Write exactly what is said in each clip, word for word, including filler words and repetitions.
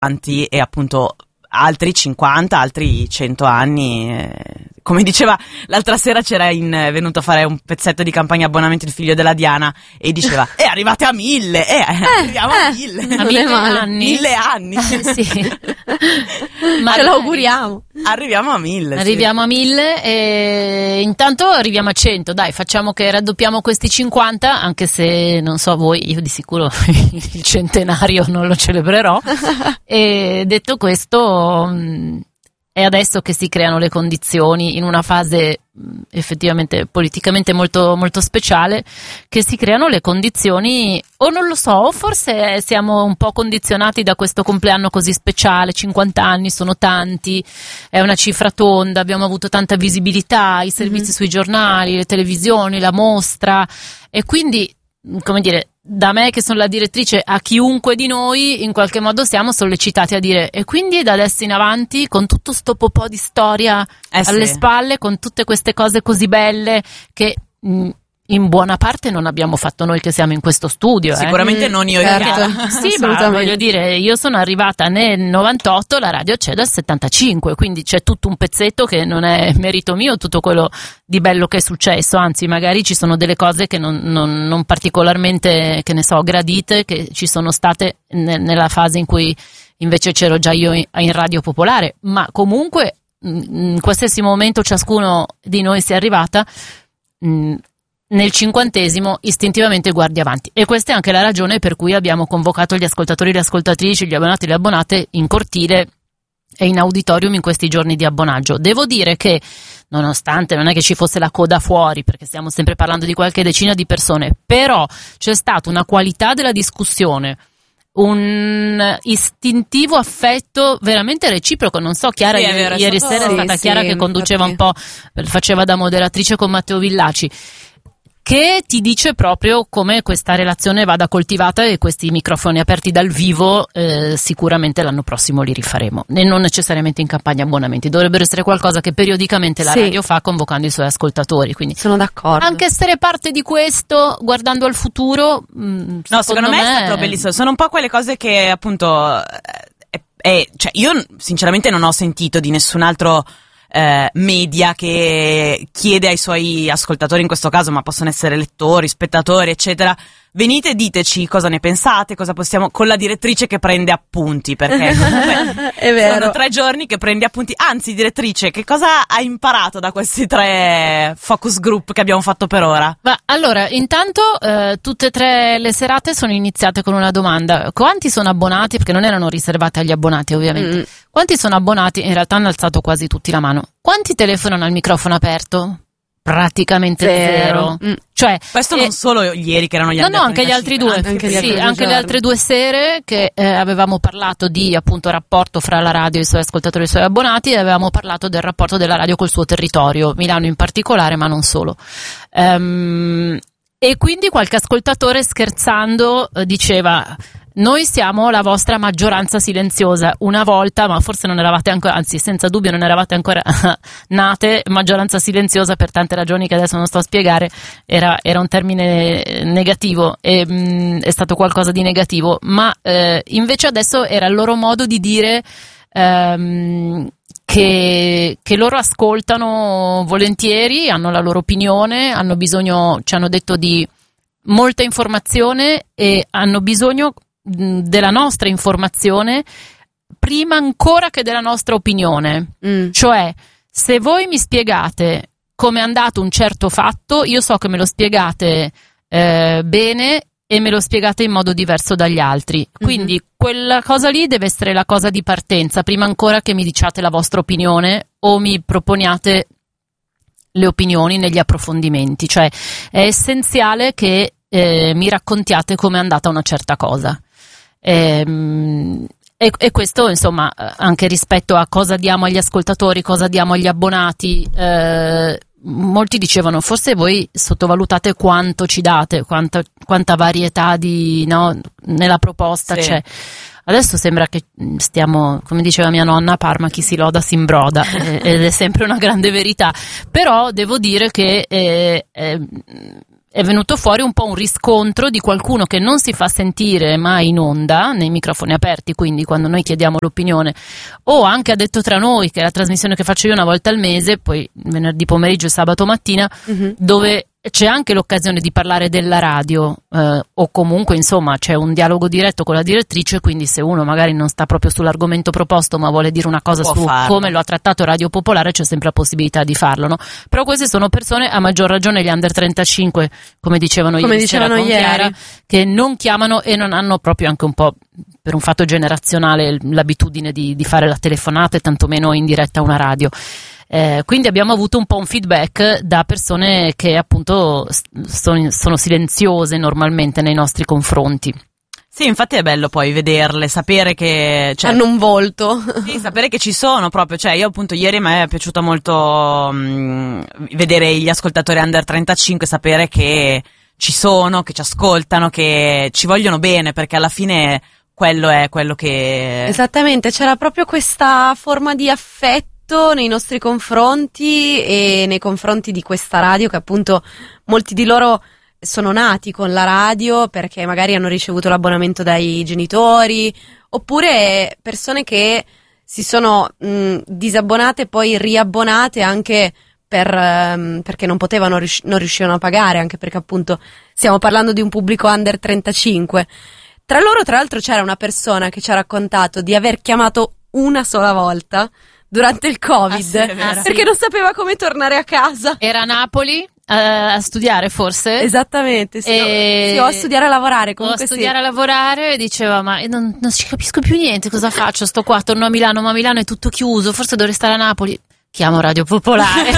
avanti e appunto altri cinquanta, altri cento anni. Eh, come diceva l'altra sera, c'era in, è venuto a fare un pezzetto di campagna abbonamento il figlio della Diana e diceva e eh, arrivate a mille, eh, eh arriviamo eh, a mille, a mille anni, mille anni. Eh, sì. Ma ce l'auguriamo. Arriviamo a mille. Arriviamo sì. a mille e intanto arriviamo a cento. Dai, facciamo che raddoppiamo questi cinquanta, anche se non so voi, io di sicuro il centenario non lo celebrerò. E detto questo, è adesso che si creano le condizioni, in una fase effettivamente politicamente molto, molto speciale, che si creano le condizioni, o non lo so, o forse siamo un po' condizionati da questo compleanno così speciale. Cinquanta anni sono tanti, è una cifra tonda, abbiamo avuto tanta visibilità, i servizi mm-hmm. sui giornali, le televisioni, la mostra, e quindi, come dire, da me che sono la direttrice a chiunque di noi, in qualche modo siamo sollecitati a dire: e quindi da adesso in avanti, con tutto sto po' di storia eh alle sì. spalle, con tutte queste cose così belle che mh, in buona parte non abbiamo fatto noi che siamo in questo studio. Sicuramente eh. non io certo. e Chiara. Sì, ma voglio dire, io sono arrivata nel novantotto, la radio c'è dal settantacinque, quindi c'è tutto un pezzetto che non è merito mio, tutto quello di bello che è successo, anzi magari ci sono delle cose che non, non, non particolarmente, che ne so, gradite, che ci sono state ne, nella fase in cui invece c'ero già io in, in Radio Popolare, ma comunque in qualsiasi momento ciascuno di noi sia arrivata, mh, nel cinquantesimo istintivamente guardi avanti, e questa è anche la ragione per cui abbiamo convocato gli ascoltatori e le ascoltatrici, gli abbonati e le abbonate in cortile e in auditorium in questi giorni di abbonaggio. Devo dire che nonostante non è che ci fosse la coda fuori, perché stiamo sempre parlando di qualche decina di persone, però c'è stata una qualità della discussione, un istintivo affetto veramente reciproco. Non so, Chiara, sì, ieri, vero, ieri stato... sera è stata sì, Chiara sì, che conduceva infatti. un po', faceva da moderatrice con Matteo Villaci, che ti dice proprio come questa relazione vada coltivata, e questi microfoni aperti dal vivo eh, sicuramente l'anno prossimo li rifaremo, e non necessariamente in campagna abbonamenti, dovrebbero essere qualcosa che periodicamente la sì. radio fa convocando i suoi ascoltatori, quindi sono d'accordo. anche essere parte di questo guardando al futuro, mh, secondo No, secondo me, me è stato bellissimo. Sono un po' quelle cose che appunto eh, eh, cioè io sinceramente non ho sentito di nessun altro Eh, media che chiede ai suoi ascoltatori, in questo caso, ma possono essere lettori, spettatori, eccetera, venite e diteci cosa ne pensate, cosa possiamo, con la direttrice che prende appunti, perché comunque è vero. sono tre giorni che prendi appunti. Anzi, direttrice, che cosa hai imparato da questi tre focus group che abbiamo fatto per ora? Ma allora, intanto eh, tutte e tre le serate sono iniziate con una domanda: quanti sono abbonati? Perché non erano riservate agli abbonati, ovviamente. Mm. Quanti sono abbonati? In realtà hanno alzato quasi tutti la mano. Quanti telefonano al microfono aperto? Praticamente zero. zero. Mm. Cioè, questo eh, non solo ieri che erano gli no, under no, anche gli altri due, anche gli sì, altri anche le altre due sere che eh, avevamo parlato di appunto rapporto fra la radio e i suoi ascoltatori e i suoi abbonati, e avevamo parlato del rapporto della radio col suo territorio, Milano in particolare, ma non solo. Um, e quindi qualche ascoltatore scherzando eh, diceva: noi siamo la vostra maggioranza silenziosa. Una volta, ma forse non eravate ancora, anzi senza dubbio non eravate ancora nate, maggioranza silenziosa per tante ragioni che adesso non sto a spiegare, era, era un termine negativo, e mh, è stato qualcosa di negativo, ma eh, invece adesso era il loro modo di dire ehm, che, che loro ascoltano volentieri, hanno la loro opinione, hanno bisogno, ci hanno detto, di molta informazione, e hanno bisogno della nostra informazione prima ancora che della nostra opinione. Mm. Cioè, se voi mi spiegate come è andato un certo fatto, io so che me lo spiegate eh, bene, e me lo spiegate in modo diverso dagli altri. Quindi mm-hmm. quella cosa lì deve essere la cosa di partenza, prima ancora che mi diciate la vostra opinione o mi proponiate le opinioni negli approfondimenti. Cioè, è essenziale che eh, mi raccontiate come è andata una certa cosa. E, e, e questo, insomma, anche rispetto a cosa diamo agli ascoltatori, cosa diamo agli abbonati. Eh, molti dicevano: forse voi sottovalutate quanto ci date, quanta, quanta varietà di, no, nella proposta sì. c'è. Adesso sembra che stiamo, come diceva mia nonna a Parma, chi si loda si imbroda, ed è sempre una grande verità. Però devo dire che eh, eh, è venuto fuori un po' un riscontro di qualcuno che non si fa sentire mai in onda, nei microfoni aperti, quindi quando noi chiediamo l'opinione, o anche a Detto Tra Noi, che è la trasmissione che faccio io una volta al mese, poi venerdì pomeriggio e sabato mattina, mm-hmm. dove c'è anche l'occasione di parlare della radio, eh, o comunque insomma c'è un dialogo diretto con la direttrice, quindi se uno magari non sta proprio sull'argomento proposto ma vuole dire una cosa Può su farlo. come lo ha trattato Radio Popolare, c'è sempre la possibilità di farlo, no? Però queste sono persone, a maggior ragione gli under trentacinque, come dicevano come ieri dicevano sera con ieri. Chiara, che non chiamano e non hanno proprio, anche un po' per un fatto generazionale, l'abitudine di, di fare la telefonata e tantomeno in diretta a una radio. Eh, quindi abbiamo avuto un po' un feedback da persone che appunto sono, sono silenziose normalmente nei nostri confronti. Sì, infatti è bello poi vederle, sapere che cioè, hanno un volto. Sì, sapere che ci sono proprio, cioè io appunto ieri a me è piaciuto molto mh, vedere gli ascoltatori under trentacinque, sapere che ci sono, che ci ascoltano, che ci vogliono bene, perché alla fine quello è quello che... Esattamente, c'era proprio questa forma di affetto nei nostri confronti e nei confronti di questa radio, che appunto molti di loro sono nati con la radio perché magari hanno ricevuto l'abbonamento dai genitori, oppure persone che si sono mh, disabbonate e poi riabbonate anche per, um, perché non potevano, rius- non riuscivano a pagare, anche perché appunto stiamo parlando di un pubblico under trentacinque. Tra loro tra l'altro c'era una persona che ci ha raccontato di aver chiamato una sola volta durante il Covid, ah, sì, è vero. perché non sapeva come tornare a casa. Era a Napoli uh, a studiare forse? Esattamente, sì, e... sì, o a studiare a lavorare, comunque o a studiare sì. a lavorare, e diceva ma non, non ci capisco più niente, cosa faccio? Sto qua, torno a Milano, ma a Milano è tutto chiuso, forse dovrei stare a Napoli. Chiamo Radio Popolare.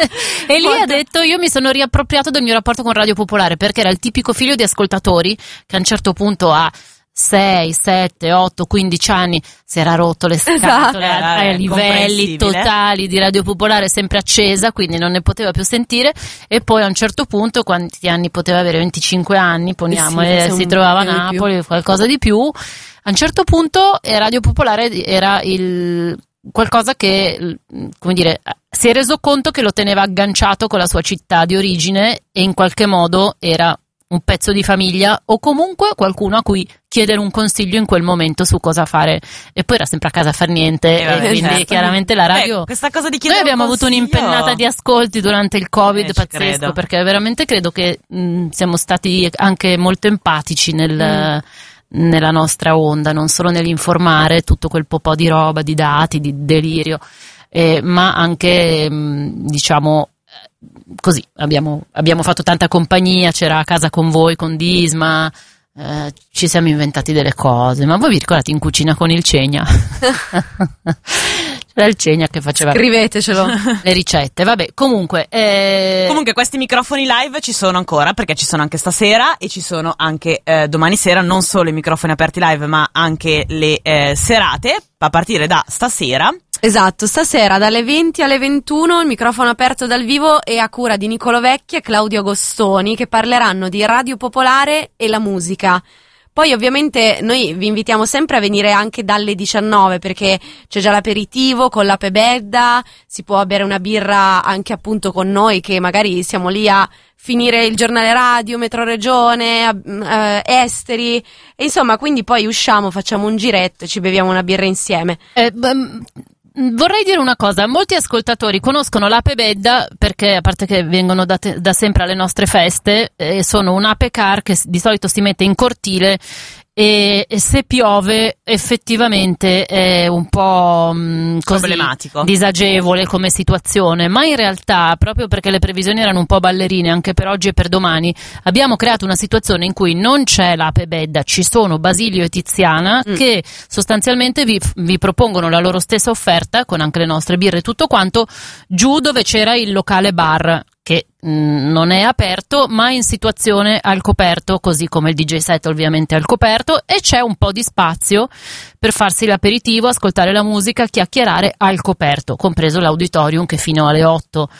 E lì ha detto: io mi sono riappropriato del mio rapporto con Radio Popolare, perché era il tipico figlio di ascoltatori che a un certo punto ha sei, sette, otto, quindici anni si era rotto le scatole, esatto. a, a livelli totali di Radio Popolare, sempre accesa, quindi non ne poteva più sentire. E poi a un certo punto, quanti anni poteva avere? venticinque anni, poniamo, sì, e si trovava a Napoli, qualcosa di più. A un certo punto Radio Popolare era il qualcosa che, come dire, si è reso conto che lo teneva agganciato con la sua città di origine e in qualche modo era un pezzo di famiglia, o comunque qualcuno a cui chiedere un consiglio in quel momento su cosa fare. E poi era sempre a casa a far niente, eh, e quindi certo. Chiaramente la radio... Beh, questa cosa di chiedere Noi abbiamo un avuto un'impennata di ascolti durante il Covid, eh, pazzesco, credo. Perché veramente credo che mh, siamo stati anche molto empatici nel... Mm. nella nostra onda, non solo nell'informare tutto quel po' di roba, di dati, di delirio, eh, ma anche mh, diciamo così, abbiamo, abbiamo fatto tanta compagnia, c'era a casa con voi, con Disma, eh, ci siamo inventati delle cose. Ma voi vi ricordate in cucina con il Cegna? C'era il Cegna che faceva scrivetecelo le ricette, vabbè, comunque eh... comunque questi microfoni live ci sono ancora, perché ci sono anche stasera e ci sono anche eh, domani sera, non solo i microfoni aperti live ma anche le eh, serate a partire da stasera. Esatto, stasera dalle venti alle ventuno il microfono aperto dal vivo è a cura di Nicolo Vecchi e Claudio Agostoni, che parleranno di Radio Popolare e la musica. Poi ovviamente noi vi invitiamo sempre a venire anche dalle diciannove, perché c'è già l'aperitivo con la Pebedda, si può bere una birra anche appunto con noi, che magari siamo lì a finire il giornale radio, Metro Regione, eh, esteri, e insomma quindi poi usciamo, facciamo un giretto e ci beviamo una birra insieme. Eh, b- Vorrei dire una cosa: molti ascoltatori conoscono l'ape Bedda perché, a parte che vengono da, te, da sempre alle nostre feste, eh, sono un'ape car che di solito si mette in cortile e, e se piove effettivamente è un po' mh, così problematico, disagevole come situazione, ma in realtà, proprio perché le previsioni erano un po' ballerine anche per oggi e per domani, abbiamo creato una situazione in cui non c'è l'ape Bedda, ci sono Basilio e Tiziana mm. che sostanzialmente vi, vi propongono la loro stessa offerta con anche le nostre birre e tutto quanto, giù dove c'era il locale bar, che mh, non è aperto ma in situazione al coperto, così come il D J set ovviamente al coperto, e c'è un po' di spazio per farsi l'aperitivo, ascoltare la musica, chiacchierare al coperto, compreso l'auditorium che fino alle otto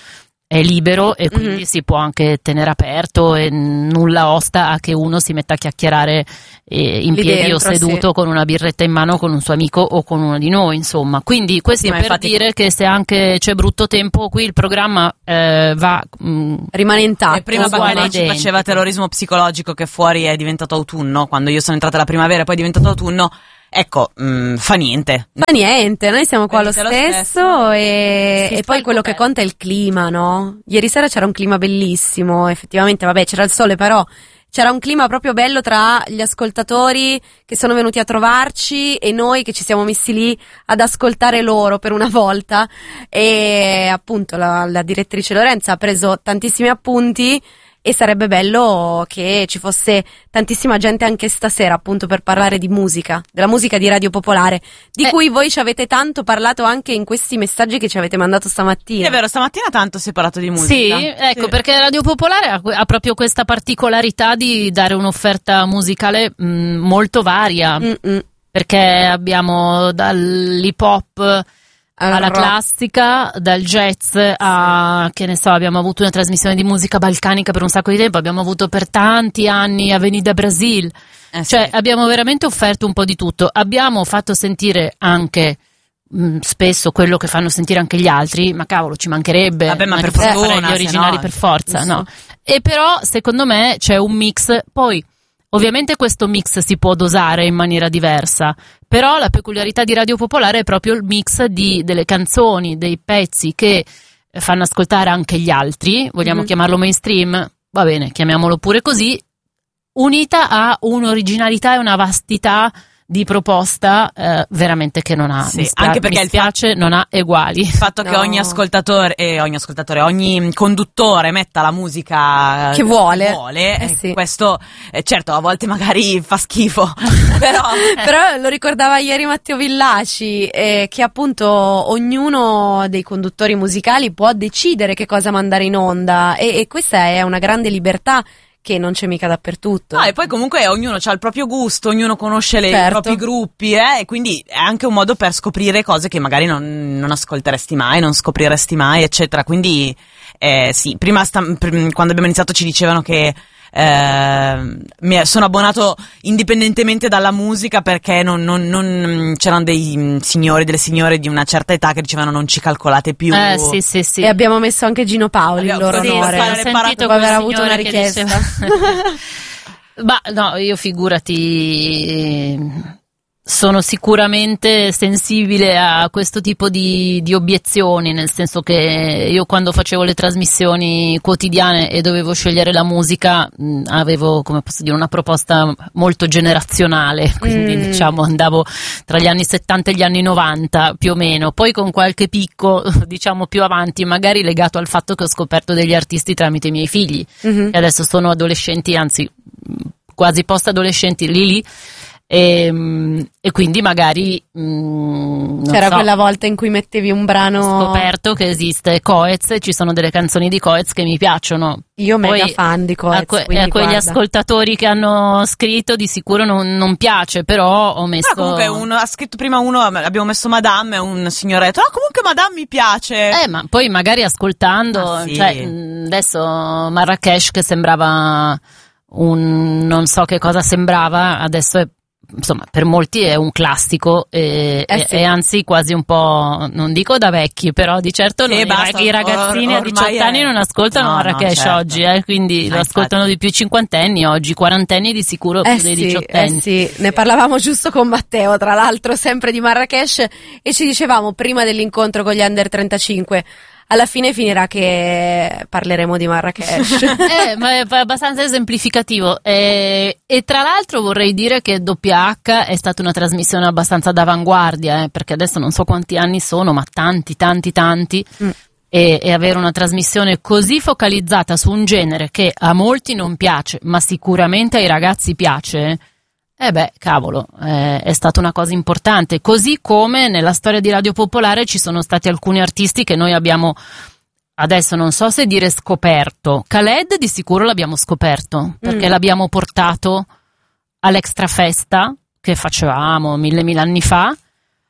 è libero e quindi Mhm. si può anche tenere aperto e nulla osta a che uno si metta a chiacchierare eh, in Lì piedi o dentro, seduto sì. con una birretta in mano con un suo amico o con uno di noi, insomma. Quindi questo Sì, ma per infatti- dire che se anche c'è brutto tempo qui il programma eh, va mh, Rimane intatto. E prima uguale quando ci identico. faceva terrorismo psicologico che fuori è diventato autunno, quando io sono entrata la primavera e poi è diventato autunno, ecco, mh, fa niente. Ma niente, noi siamo qua lo Benissimo, lo stesso, stesso. e, Si e sta poi al quello che coperto. conta è il clima, no? Ieri sera c'era un clima bellissimo, effettivamente, vabbè, c'era il sole, però c'era un clima proprio bello tra gli ascoltatori che sono venuti a trovarci e noi che ci siamo messi lì ad ascoltare loro per una volta, e appunto la, la direttrice Lorenza ha preso tantissimi appunti. E sarebbe bello che ci fosse tantissima gente anche stasera, appunto, per parlare di musica, della musica di Radio Popolare, di Eh. cui voi ci avete tanto parlato anche in questi messaggi che ci avete mandato Sì, stamattina. è vero, stamattina tanto si è parlato di musica. Sì, ecco, Sì. perché Radio Popolare ha, ha proprio questa particolarità di dare un'offerta musicale mh, molto varia, Mm-mm. perché abbiamo dall'hip hop alla rock. classica, dal jazz a, che ne so, abbiamo avuto una trasmissione di musica balcanica per un sacco di tempo, abbiamo avuto per tanti anni Avenida Brasil, Eh sì. cioè abbiamo veramente offerto un po' di tutto. Abbiamo fatto sentire anche mh, spesso quello che fanno sentire anche gli altri, ma cavolo, ci mancherebbe. Vabbè, ma non è per che possiamo fortuna, fare gli se originali no, per forza, giusto. no. E però secondo me c'è un mix, poi ovviamente questo mix si può dosare in maniera diversa, però la peculiarità di Radio Popolare è proprio il mix di, delle canzoni, dei pezzi che fanno ascoltare anche gli altri, vogliamo Mhm. chiamarlo mainstream, va bene, chiamiamolo pure così, unita a un'originalità e una vastità di proposta eh, veramente che non ha, Sì, mi, spia- anche perché mi il spiace, non ha eguali. Il fatto che No. ogni ascoltatore, eh, ogni ascoltatore, ogni conduttore metta la musica Che vuole. vuole, Eh eh, sì. questo eh, certo a volte magari fa schifo, però Però lo ricordava ieri Matteo Villaci, eh, che appunto ognuno dei conduttori musicali può decidere che cosa mandare in onda, e, e questa è una grande libertà che non c'è mica dappertutto. ah, e poi comunque ognuno ha il proprio gusto, ognuno conosce le- Certo. i propri gruppi, eh, e quindi è anche un modo per scoprire cose che magari non, non ascolteresti mai, non scopriresti mai, eccetera. Quindi eh, sì, prima sta- pr- quando abbiamo iniziato ci dicevano che eh, mi sono abbonato indipendentemente dalla musica perché non, non- non- c'erano dei mm, signori, delle signore di una certa età che dicevano non ci calcolate più. Eh sì sì sì. E abbiamo messo anche Gino Paoli in Abbiamo- loro sì, onore. sì, ho le sentito parate- dopo aver quel avuto una signore che richiesta. diceva- Ma no, io figurati, sono sicuramente sensibile a questo tipo di, di obiezioni, nel senso che io quando facevo le trasmissioni quotidiane e dovevo scegliere la musica, mh, avevo, come posso dire, una proposta molto generazionale, quindi Mm. diciamo andavo tra gli anni settanta e gli anni novanta più o meno, poi con qualche picco diciamo più avanti, magari legato al fatto che ho scoperto degli artisti tramite i miei figli, Mhm. che adesso sono adolescenti, anzi mh, quasi post-adolescenti lì lì, e, mh, e quindi magari mh, non C'era so, quella volta in cui mettevi un brano. ho scoperto che esiste Coez e ci sono delle canzoni di Coez che mi piacciono. Io mega Poi fan di Coez, a, que- quindi a quegli guarda. ascoltatori che hanno scritto di sicuro non, non piace, però ho messo Però comunque uno, ha scritto prima uno, abbiamo messo Madame e un signore ha detto, no comunque Madame mi piace. Eh, ma poi magari ascoltando, Ah, sì. cioè, mh, adesso Marrakesh che sembrava un non so che cosa sembrava, adesso è, insomma, per molti è un classico e, Eh e- sì. e anzi quasi un po', non dico da vecchi, però di certo Sì, non- i basta, rag- i ragazzini or- a diciotto ormai anni è- non ascoltano no, no, Marrakesh certo. oggi, eh, quindi No, lo ascoltano infatti. di più i cinquantenni oggi, quarantenni di sicuro Eh più dei sì, diciottenni. eh sì, ne parlavamo giusto con Matteo, tra l'altro sempre di Marrakesh, e ci dicevamo prima dell'incontro con gli under trentacinque, alla fine finirà che parleremo di Marrakesh. Eh, ma è abbastanza esemplificativo. Eh, e tra l'altro vorrei dire che W H è stata una trasmissione abbastanza d'avanguardia, eh, perché adesso non so quanti anni sono, ma tanti, tanti, tanti. Mm. E, e avere una trasmissione così focalizzata su un genere che a molti non piace, ma sicuramente ai ragazzi piace. Eh beh, cavolo, eh, è stata una cosa importante, così come nella storia di Radio Popolare ci sono stati alcuni artisti che noi abbiamo, adesso non so se dire scoperto, Khaled di sicuro l'abbiamo scoperto, perché Mm. l'abbiamo portato all'Extra Festa che facevamo mille mille anni fa,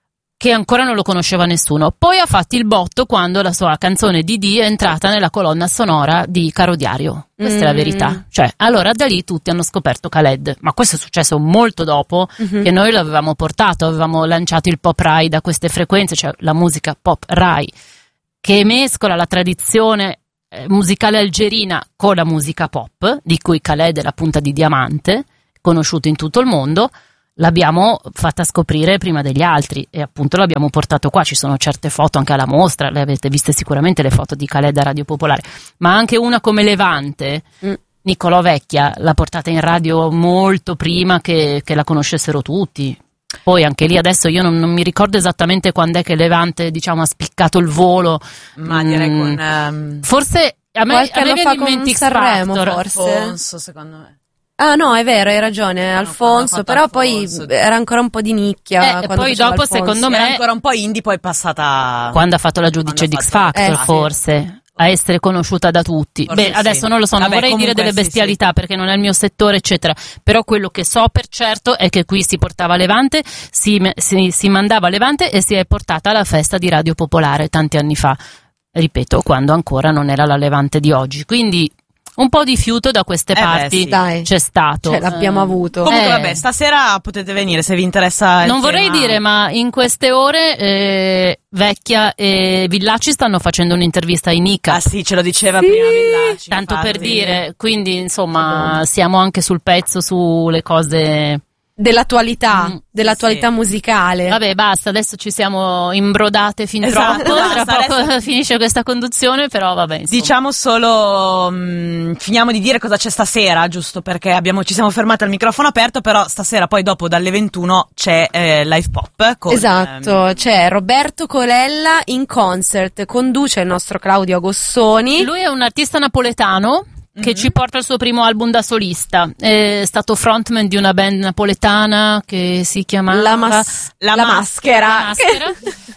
che ancora non lo conosceva nessuno. Poi ha fatto il botto quando la sua canzone Didì è entrata nella colonna sonora di Caro Diario. Questa mm. è la verità. Cioè, allora da lì tutti hanno scoperto Khaled, ma questo è successo molto dopo mm-hmm. che noi l'avevamo portato, avevamo lanciato il pop Rai da queste frequenze, cioè la musica pop Rai, che mescola la tradizione eh, musicale algerina con la musica pop, di cui Khaled è la punta di diamante, conosciuto in tutto il mondo. L'abbiamo fatta scoprire prima degli altri e appunto l'abbiamo portato qua. Ci sono certe foto anche alla mostra, le avete viste sicuramente le foto di Khaled a Radio Popolare, ma anche una come Levante, mm. Niccolò Vecchia l'ha portata in radio molto prima che, che la conoscessero tutti. Poi anche lì adesso io non, non mi ricordo esattamente quando è che Levante, diciamo, ha spiccato il volo, ma mm, direi con um... forse a me, a me viene in mente X Factor, forse Alfonso, secondo me. Ah no, è vero, hai ragione, no, Alfonso, però Alfonso. Poi era ancora un po' di nicchia. Eh, e poi dopo Alfonso. secondo me era ancora un po' indie, poi è passata quando ha fatto la giudice di X Factor, eh, forse sì. A essere conosciuta da tutti. Forse Beh, sì. Adesso non lo so, non Vabbè, vorrei dire delle bestialità sì, sì. perché non è il mio settore, eccetera. Però quello che so per certo è che qui si portava Levante, si, si, si mandava Levante e si è portata alla festa di Radio Popolare tanti anni fa. Ripeto, quando ancora non era la Levante di oggi. Quindi un po' di fiuto da queste eh parti beh, sì. c'è stato. Cioè, l'abbiamo eh. avuto. Comunque, eh. vabbè, stasera potete venire se vi interessa. Il non tema. Vorrei dire, ma in queste ore eh, Vecchia e Villacci stanno facendo un'intervista in Ica. Ah sì, ce lo diceva sì. prima Villacci. Tanto infatti. per dire, quindi insomma siamo anche sul pezzo sulle cose dell'attualità, mm, dell'attualità sì. musicale. Vabbè, basta, adesso ci siamo imbrodate fin esatto, troppo, tra basta, poco adesso... finisce questa conduzione, però vabbè, insomma. Diciamo solo, mh, finiamo di dire cosa c'è stasera, giusto perché abbiamo, ci siamo fermati al microfono aperto, però stasera poi dopo dalle ventuno c'è eh, Live Pop. Con, esatto, ehm... c'è Roberto Colella in concert, conduce il nostro Claudio Agossoni. Lui è un artista napoletano che mm-hmm. ci porta il suo primo album da solista. È stato frontman di una band napoletana che si chiamava La, mas- la, la Maschera, la Maschera.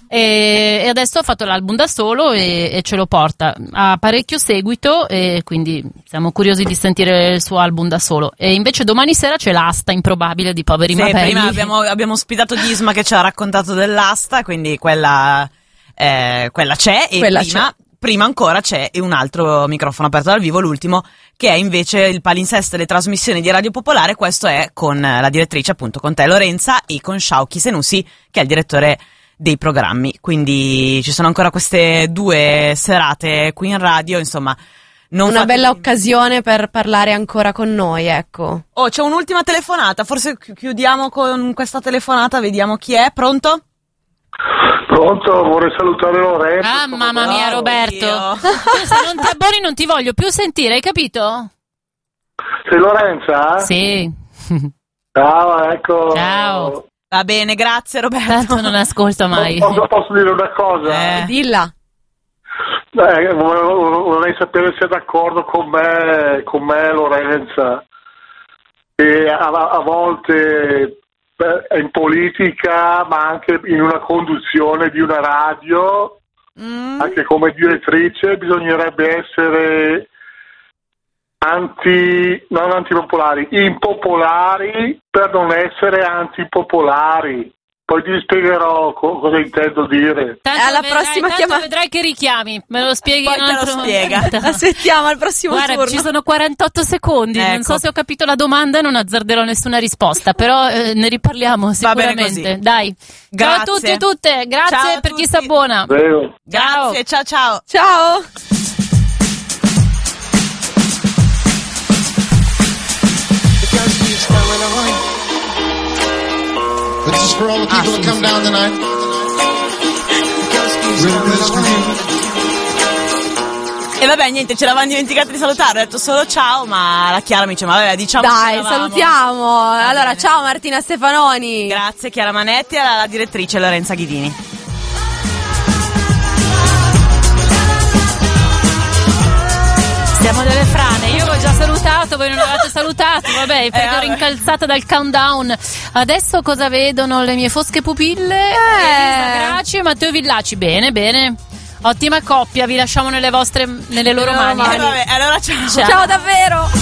e, e adesso ha fatto l'album da solo e, e ce lo porta. Ha parecchio seguito e quindi siamo curiosi di sentire il suo album da solo. E invece domani sera c'è l'asta improbabile di Poveri sì, Mapelli. Prima abbiamo, abbiamo ospitato Disma che ci ha raccontato dell'asta, quindi quella, eh, quella c'è e quella prima... c'è. Prima ancora c'è un altro microfono aperto dal vivo, l'ultimo, che è invece il palinsesto delle trasmissioni di Radio Popolare. Questo è con la direttrice, appunto, con te Lorenza, e con Shauki Senussi, che è il direttore dei programmi. Quindi ci sono ancora queste due serate qui in radio, insomma. Non Una fate... bella occasione per parlare ancora con noi, ecco. Oh, c'è un'ultima telefonata, forse chiudiamo con questa telefonata, vediamo chi è. Pronto? Pronto, vorrei salutare Lorenzo. Ah, mamma mia, bravo, Roberto. Tu, se non ti abboni non ti voglio più sentire, hai capito? Sei Lorenza? Sì. Ciao, ecco. Ciao. Va bene, grazie Roberto. Tanto non ascolto mai. Posso, posso dire una cosa? Eh. Dilla. Eh, vorrei sapere se è d'accordo con me, con me Lorenza. E a, a volte... in politica, ma anche in una conduzione di una radio, mm. anche come direttrice bisognerebbe essere anti, non antipopolari, impopolari per non essere antipopolari. Poi ti spiegherò co- cosa intendo dire. Tanto alla vedrai, prossima tanto chiamata vedrai che richiami, me lo spieghi Poi un altro te lo spiega. momento. Aspettiamo al prossimo Guarda, turno. ci sono quarantotto secondi, Ecco. non so se ho capito la domanda e non azzarderò nessuna risposta, però eh, ne riparliamo sicuramente. Dai, ciao a tutti e tutte, grazie Ciao per a chi tutti. si abbona. Prego. Grazie, ciao ciao. Ciao. This is for all the people that come down tonight. E vabbè, niente, ce l'avevamo dimenticato di salutare, ho detto solo ciao, ma la Chiara mi dice, ma vabbè, diciamo Dai, che eravamo. salutiamo. Allora, bene. ciao Martina Stefanoni. Grazie Chiara Manetti e alla direttrice Lorenza Ghidini. Siamo delle frane, io l'ho già salutato, voi non l'avete salutato, vabbè, perché Eh, ero incalzata dal countdown. Adesso cosa vedono le mie fosche pupille? Eh. Elisa Graci e Matteo Villaci, bene, bene. Ottima coppia, vi lasciamo nelle vostre, nelle loro loro mani. mani. Eh, vabbè, allora ciao. Ciao. Ciao davvero.